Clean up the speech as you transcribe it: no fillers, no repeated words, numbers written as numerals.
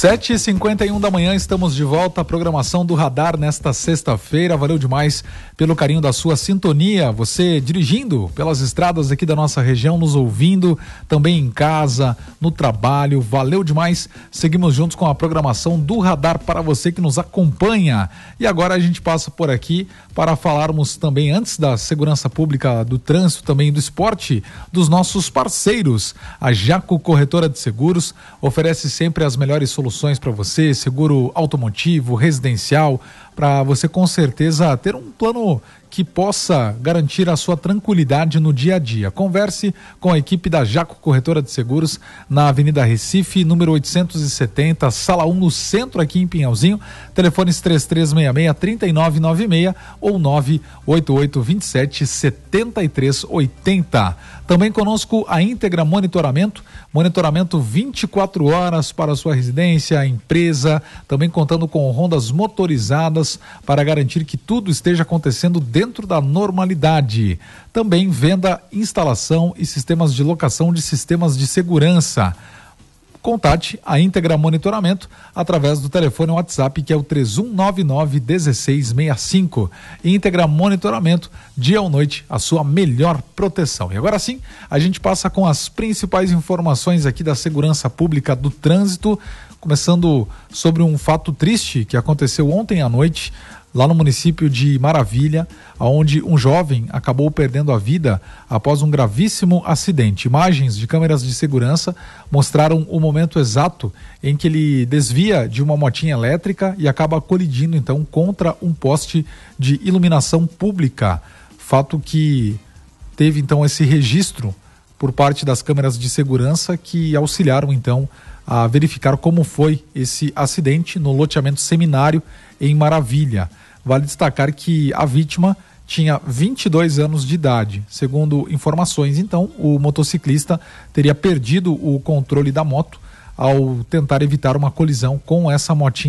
7h51 da manhã, estamos de volta à programação do Radar nesta sexta-feira. Valeu demais pelo carinho da sua sintonia, você dirigindo pelas estradas aqui da nossa região, nos ouvindo, também em casa, no trabalho, valeu demais. Seguimos juntos com a programação do Radar para você que nos acompanha. E agora a gente passa por aqui para falarmos também, antes da segurança pública, do trânsito, também do esporte, dos nossos parceiros. A Jaco Corretora de Seguros oferece sempre as melhores soluções para você, seguro automotivo, residencial, para você com certeza ter um plano que possa garantir a sua tranquilidade no dia a dia. Converse com a equipe da Jaco Corretora de Seguros na Avenida Recife, número 870, Sala 1, no centro, aqui em Pinhalzinho. Telefones 3366-3996 ou 98827-7380. Também conosco a Íntegra Monitoramento 24 horas para a sua residência, empresa, também contando com rondas motorizadas para garantir que tudo esteja acontecendo dentro da normalidade. Também venda, instalação e sistemas de locação de sistemas de segurança. Contate a Íntegra Monitoramento através do telefone WhatsApp, que é o 3199-1665. Íntegra Monitoramento, dia ou noite, a sua melhor proteção. E agora sim, a gente passa com as principais informações aqui da segurança pública do trânsito, começando sobre um fato triste que aconteceu ontem à noite, lá no município de Maravilha, onde um jovem acabou perdendo a vida após um gravíssimo acidente. Imagens de câmeras de segurança mostraram o momento exato em que ele desvia de uma motinha elétrica e acaba colidindo então contra um poste de iluminação pública. Fato que teve então esse registro por parte das câmeras de segurança que auxiliaram então a verificar como foi esse acidente no loteamento Seminário em Maravilha. Vale destacar que a vítima tinha 22 anos de idade. Segundo informações, então, o motociclista teria perdido o controle da moto ao tentar evitar uma colisão com essa motinha